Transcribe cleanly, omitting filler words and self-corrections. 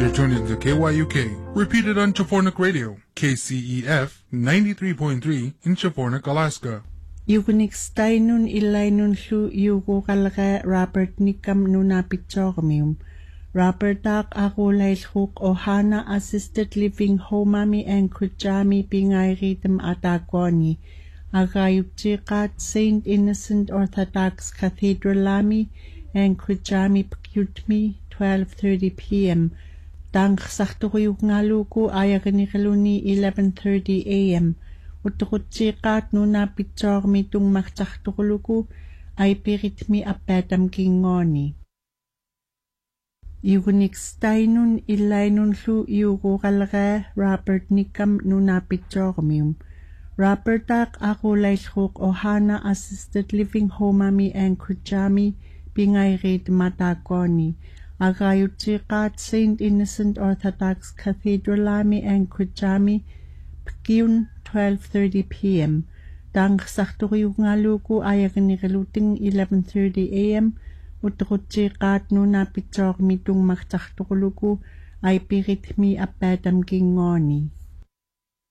You're tuned into KYUK, repeated on Chafornak Radio, KCEF 93.3 in Chafornak, Alaska. Yugunixtainun ilainun lu yugukalga Robert Nikam nunapitsormium. Robert Dak akulailhuk Ohana Assisted Living Homami and Kujami Pingairitem Atagwani. Agayutikat Saint Innocent Orthodox Cathedral and Kujami Pkyutmi 12:30 p.m. Dank Sakturuyuk Ngaluku Ayaganikaluni 11:30 a.m. Utukutsikat nunapitsormi tung maksakturuluku ay piritmi apetam kingoni. Yugunixtainun ilainun lu yugukalga Robert Nikam nunapitsormium. Robert Dak akulailhuk Ohana Assisted Living Homami and Kujami Pingairit Matagoni. Agayutikat Saint Innocent Orthodox Cathedral and Kujami Pkyun 12:30 p.m. Dank Sakturiyuk Ngaluku Ayaganigaluting 11:30 a.m. Utukutsikat nunapitsormi tung maksakturuluku ay piritmi apetam kingoni.